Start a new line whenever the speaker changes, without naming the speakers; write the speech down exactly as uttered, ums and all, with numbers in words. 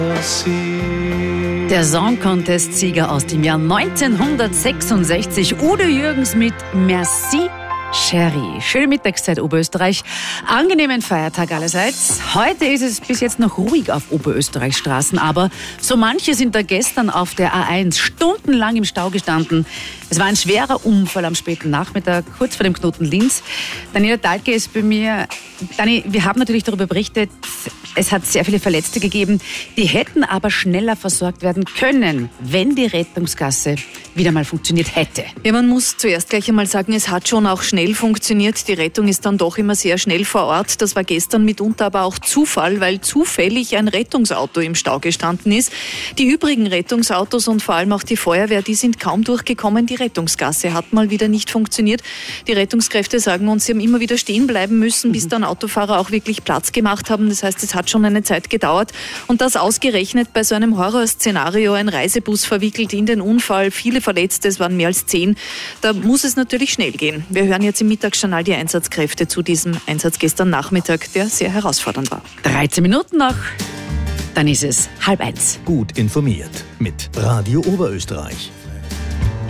Der Song Contest-Sieger aus dem Jahr neunzehnhundertsechsundsechzig, Udo Jürgens mit Merci Chérie. Schöne Mittagszeit, Oberösterreich. Angenehmen Feiertag allerseits. Heute ist es bis jetzt noch ruhig auf Oberösterreichs Straßen, aber so manche sind da gestern auf der A eins stundenlang im Stau gestanden. Es war ein schwerer Unfall am späten Nachmittag, kurz vor dem Knoten Linz. Daniela Dahlke ist bei mir. Dani, wir haben natürlich darüber berichtet, es hat sehr viele Verletzte gegeben. Die hätten aber schneller versorgt werden können, wenn die Rettungsgasse wieder mal funktioniert hätte.
Ja, man muss zuerst gleich einmal sagen, es hat schon auch schnell funktioniert. Die Rettung ist dann doch immer sehr schnell vor Ort. Das war gestern mitunter aber auch Zufall, weil zufällig ein Rettungsauto im Stau gestanden ist. Die übrigen Rettungsautos und vor allem auch die Feuerwehr, die sind kaum durchgekommen. Die Rettungsgasse hat mal wieder nicht funktioniert. Die Rettungskräfte sagen uns, sie haben immer wieder stehen bleiben müssen, bis dann Autofahrer auch wirklich Platz gemacht haben. Das heißt, es hat schon eine Zeit gedauert. Und das ausgerechnet bei so einem Horrorszenario, ein Reisebus verwickelt in den Unfall, viele Verletzte, es waren mehr als zehn. Da muss es natürlich schnell gehen. Wir hören jetzt im Mittagsjournal die Einsatzkräfte zu diesem Einsatz gestern Nachmittag, der sehr herausfordernd war.
dreizehn Minuten noch, dann ist es halb eins.
Gut informiert mit Radio Oberösterreich.